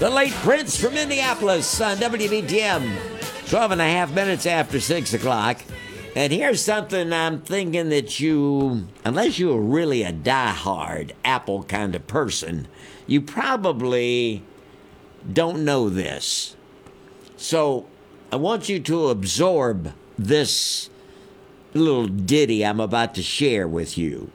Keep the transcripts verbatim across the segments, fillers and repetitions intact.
The late Prince from Minneapolis on W B T M. twelve and a half minutes after six o'clock. And here's something I'm thinking that you, unless you're really a diehard Apple kind of person, you probably don't know this. So I want you to absorb this little ditty I'm about to share with you.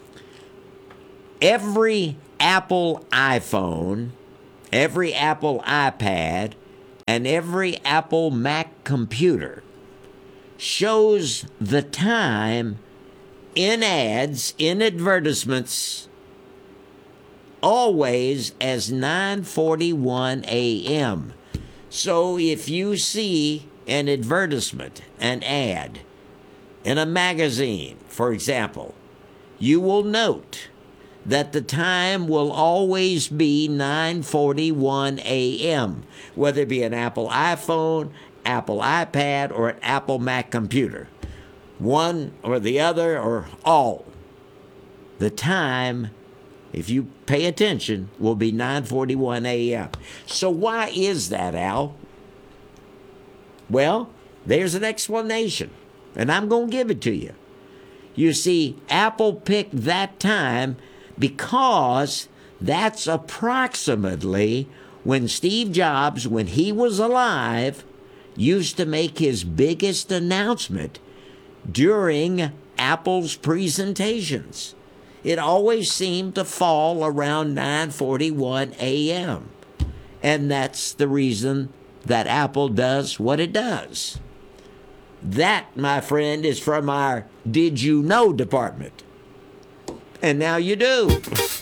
Every Apple iPhone, every Apple iPad, and every Apple Mac computer shows the time in ads, in advertisements, always as nine forty-one a.m. So if you see an advertisement, an ad, in a magazine, for example, you will note that the time will always be nine forty-one a.m., whether it be an Apple iPhone, Apple iPad, or an Apple Mac computer. One or the other or all. The time, if you pay attention, will be nine forty-one a.m. So why is that, Al? Well, there's an explanation, and I'm going to give it to you. You see, Apple picked that time because that's approximately when Steve Jobs, when he was alive, used to make his biggest announcement during Apple's presentations. It always seemed to fall around nine forty-one a.m. And that's the reason that Apple does what it does. That, my friend, is from our Did You Know department. And now you do.